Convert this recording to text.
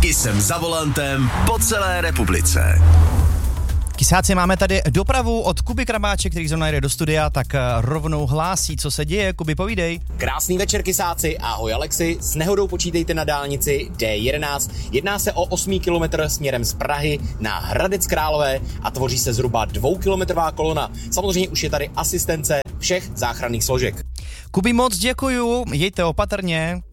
jsem za volantem po celé republice. Kysáci, máme tady dopravu od Kuby Krabáče, který zrovna jde do studia, tak rovnou hlásí, co se děje. Kuby, povídej. Krásný večer, Kysáci, ahoj Alexi. S nehodou počítejte na dálnici D11. Jedná se o 8 kilometr směrem z Prahy na Hradec Králové a tvoří se zhruba 2kilometrová kolona. Samozřejmě už je tady asistence všech záchranných složek. Kuby, moc děkuju, jejte opatrně.